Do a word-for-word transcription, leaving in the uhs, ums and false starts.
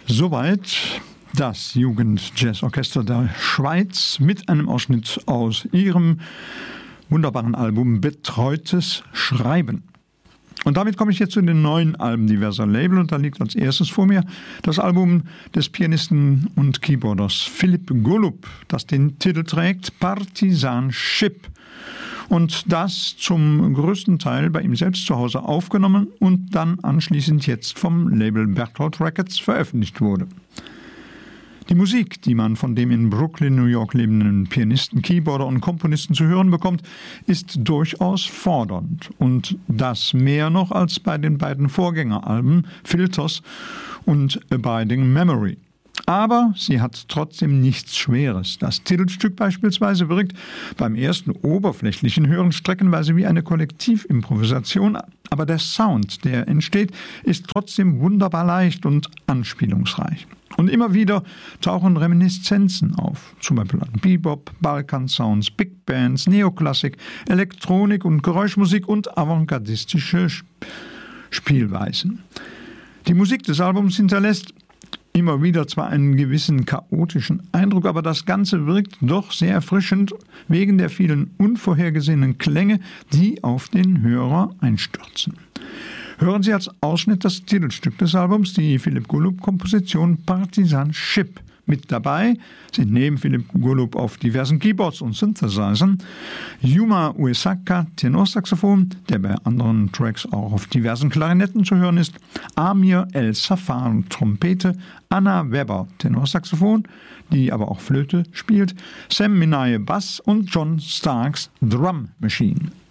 Soweit das Jugendjazzorchester der Schweiz mit einem Ausschnitt aus ihrem wunderbaren Album Betreutes Schreiben. Und damit komme ich jetzt zu den neuen Alben diverser Label und da liegt als erstes vor mir das Album des Pianisten und Keyboarders Philipp Golub, das den Titel trägt Partisan Ship. Und das zum größten Teil bei ihm selbst zu Hause aufgenommen und dann anschließend jetzt vom Label Bertolt Records veröffentlicht wurde. Die Musik, die man von dem in Brooklyn, New York lebenden Pianisten, Keyboarder und Komponisten zu hören bekommt, ist durchaus fordernd. Und das mehr noch als bei den beiden Vorgängeralben Filters und Abiding Memory. Aber sie hat trotzdem nichts Schweres. Das Titelstück beispielsweise wirkt beim ersten oberflächlichen Hören streckenweise wie eine Kollektivimprovisation, aber der Sound, der entsteht, ist trotzdem wunderbar leicht und anspielungsreich. Und immer wieder tauchen Reminiszenzen auf, zum Beispiel an Bebop, Balkan-Sounds, Big Bands, Neoklassik, Elektronik und Geräuschmusik und avantgardistische Spielweisen. Die Musik des Albums hinterlässt immer wieder zwar einen gewissen chaotischen Eindruck, aber das Ganze wirkt doch sehr erfrischend wegen der vielen unvorhergesehenen Klänge, die auf den Hörer einstürzen. Hören Sie als Ausschnitt das Titelstück des Albums, die Philipp Golub-Komposition Partisan Ship. Mit dabei sind neben Philipp Golub auf diversen Keyboards und Synthesizern Yuma Uesaka, Tenorsaxophon, der bei anderen Tracks auch auf diversen Klarinetten zu hören ist, Amir El-Safar, Trompete, Anna Weber, Tenorsaxophon, die aber auch Flöte spielt, Sam Minaye, Bass und John Starks, Drum Machine.